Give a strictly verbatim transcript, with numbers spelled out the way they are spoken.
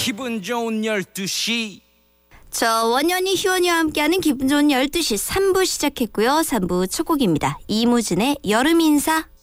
기분 좋은 열두 시. 저 원현이 희원이와 함께하는 기분 좋은 열두 시 삼 부 시작했고요. 삼 부 첫 곡입니다. 이무진의 여름 인사.